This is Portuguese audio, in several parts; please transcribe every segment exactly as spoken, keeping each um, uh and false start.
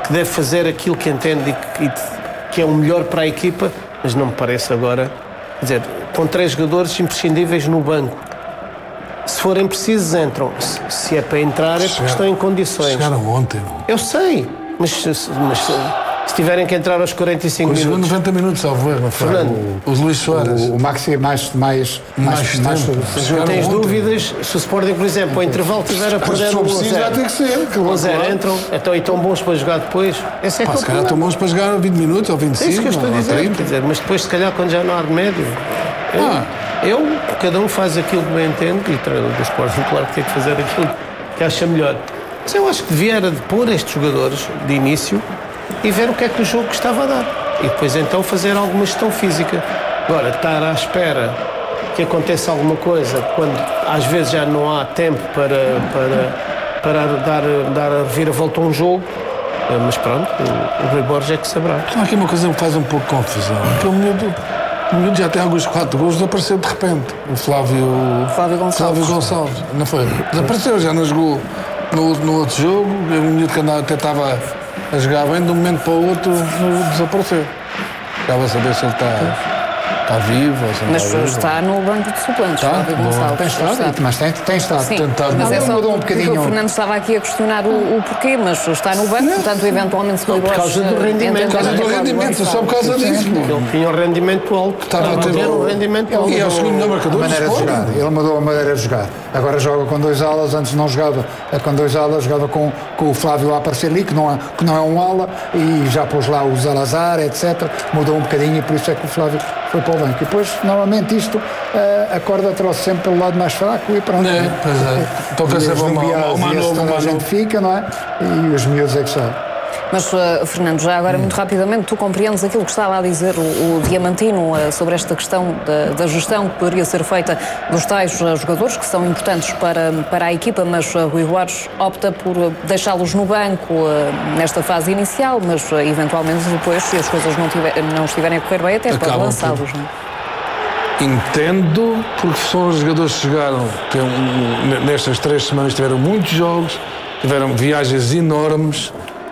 que deve fazer aquilo que entende e que, e que é o melhor para a equipa, mas não me parece agora. Quer dizer, estão três jogadores imprescindíveis no banco. Se forem precisos, entram. Se, se é para entrar, é porque Chegaram, estão em condições. Chegaram ontem. Eu sei, mas, mas se tiverem que entrar aos quarenta e cinco Chegou minutos... noventa minutos, salvo erro, Fernando, o, o Luís Soares. O, o Maxi mais, mais, mais, mais tempo. Se não tens dúvidas, se o Sporting, por exemplo, ao intervalo tiver a perder o um preciso vai ter que ser. um a zero, entram, então, e tão bons para jogar depois. Esse é Pá, que é o se calhar problema. estão bons para jogar vinte minutos ou vinte e cinco. É isso que eu estou a ou dizer, trinta. quer dizer, mas depois, se calhar, quando já não há remédio. Eu, Ah. eu, cada um faz aquilo que bem entende, e o treinador do Sporting, claro, que tem que fazer aquilo que acha melhor. Mas eu acho que devia era de pôr estes jogadores de início e ver o que é que o jogo estava a dar. E depois então fazer alguma gestão física. Agora, estar à espera que aconteça alguma coisa, quando às vezes já não há tempo para, para, para dar, dar a reviravolta a um jogo, mas pronto, o, o Rui Borges é que saberá. Há aqui uma coisa que me faz um pouco de confusão. Porque o miúdo, o miúdo já tem alguns quatro gols, desapareceu de repente. O Flávio, Flávio Gonçalves. Flávio Gonçalves. Não foi? Desapareceu, já não jogou no, no outro jogo. O miúdo que andava, até estava a jogar bem, de um momento para o outro no, desapareceu. Estava a saber se ele está... Está vivo, ou mas está, está no banco de suplentes, Está? Flávio Gonçalves. Tem estado, mas tem, tem estado. Sim, tentado. mas Não, é ele só mudou um porque bocadinho. o Fernando estava aqui a questionar o, o porquê, mas está no banco, portanto, eventualmente, se o Rui por causa Borges, do rendimento. eh, Por causa do entende- rendimento, só por causa disso. Ele tinha um rendimento alto, Estava a ter um rendimento alto. E é o segundo melhor marcador a do maneira de Sporting. jogar. Ele mudou a maneira de jogar. Agora joga com dois alas, antes não jogava com dois alas, jogava com, com o Flávio a aparecer ali, que não, é, que não é um ala, e já pôs lá o Zalazar, etcétera. Mudou um bocadinho e por isso é que o Flávio foi para o banco. E depois, normalmente, isto uh, a corda trouxe sempre pelo lado mais fraco e pronto. É, pois é. Toca E sempre os uma Lumbiás uma e esse nova, toda a uma gente nova. fica, não é? E os miúdos é que sabem. Mas, uh, Fernando, já agora, muito rapidamente, tu compreendes aquilo que estava a dizer o, o Diamantino uh, sobre esta questão da, da gestão que poderia ser feita dos tais uh, jogadores que são importantes para, para a equipa, mas uh, Rui Borges opta por uh, deixá-los no banco uh, nesta fase inicial, mas uh, eventualmente depois, se as coisas não, tiver, não estiverem a correr bem, até pode Acabam lançá-los. por- Não é? Entendo, porque são os jogadores que chegaram, tem um, nestas três semanas tiveram muitos jogos, tiveram viagens enormes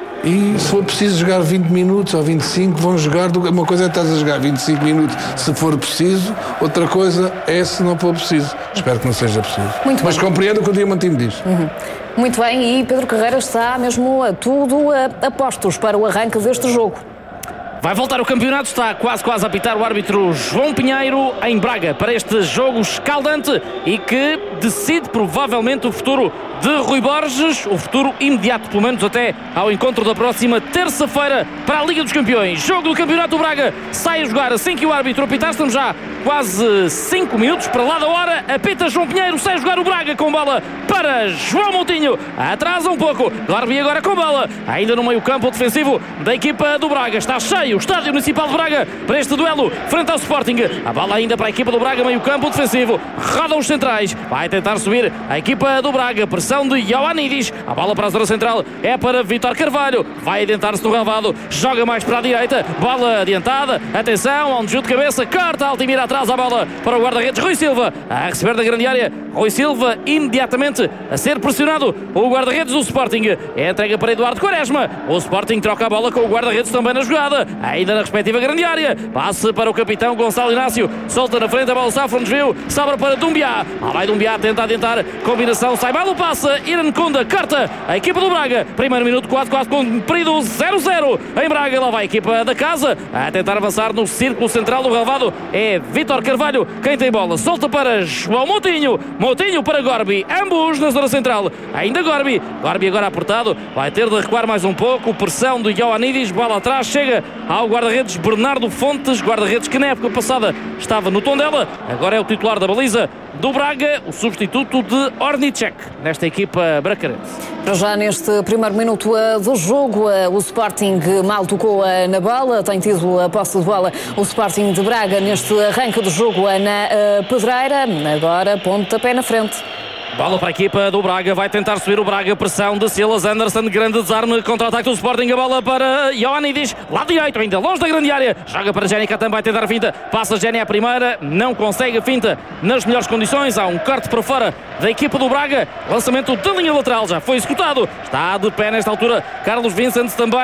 e se for preciso jogar vinte minutos ou vinte e cinco, vão jogar. Uma coisa é estás a jogar vinte e cinco minutos se for preciso, outra coisa é se não for preciso. Espero que não seja preciso. Muito Mas bem. compreendo o que o Diamantino diz. Uhum. Muito bem, e Pedro Carreira está mesmo a tudo a, a postos para o arranque deste jogo. Vai voltar o campeonato, está quase quase a apitar o árbitro João Pinheiro em Braga para este jogo escaldante e que decide provavelmente o futuro de Rui Borges, o futuro imediato, pelo menos até ao encontro da próxima terça-feira para a Liga dos Campeões. Jogo do Campeonato, o Braga sai a jogar assim que o árbitro apitar, estamos já quase cinco minutos para lá da hora, apita João Pinheiro, sai a jogar o Braga com bola para João Moutinho, atrasa um pouco, Garbi agora com bola, ainda no meio campo defensivo da equipa do Braga, está cheio o Estádio Municipal de Braga para este duelo frente ao Sporting, a bola ainda para a equipa do Braga, meio campo defensivo, rodam os centrais, vai tentar subir a equipa do Braga, pressão de Ioannidis, a bola para a zona central é para Vítor Carvalho, vai adiantar-se no relvado, joga mais para a direita, bola adiantada, atenção, ao desvio de cabeça, corta, Altimira atrás a bola para o guarda-redes Rui Silva, a receber da grande área, Rui Silva imediatamente a ser pressionado, o guarda-redes do Sporting, é entrega para Eduardo Quaresma, o Sporting troca a bola com o guarda-redes também na jogada, ainda na respectiva grande área, passe para o capitão Gonçalo Inácio, solta na frente, a bola safra um desvio, sobra para Dumbiá, lá vai Dumbiá, tenta adiantar, combinação, sai mal o passe, Irene Conda, carta a equipa do Braga, primeiro minuto quase quase cumprido, zero zero em Braga, lá vai a equipa da casa, a tentar avançar no círculo central do relvado, é Vítor Carvalho, quem tem bola, solta para João Moutinho, Moutinho para Gorbi, ambos na zona central, ainda Gorbi, Gorbi agora apertado, vai ter de recuar mais um pouco, pressão do Ioannidis, bola atrás, chega ao guarda-redes Bernardo Fontes, guarda-redes que na época passada estava no Tondela, agora é o titular da baliza do Braga, o substituto de Ornicek nesta equipa bracarense. Para já neste primeiro minuto uh, do jogo, uh, o Sporting mal tocou uh, na bola, tem tido a posse de bola o Sporting de Braga neste arranque do jogo uh, na uh, Pedreira, agora pontapé na frente. Bola para a equipa do Braga, vai tentar subir o Braga, pressão de Silas Anderson, grande desarme, contra-ataque do Sporting, a bola para Ioannidis, lado direito, ainda longe da grande área, joga para Jénica, também vai tentar a finta, passa Jénia à primeira, não consegue a finta nas melhores condições, há um corte para fora da equipa do Braga, lançamento da linha lateral, já foi executado, está de pé nesta altura, Carlos Vincent também.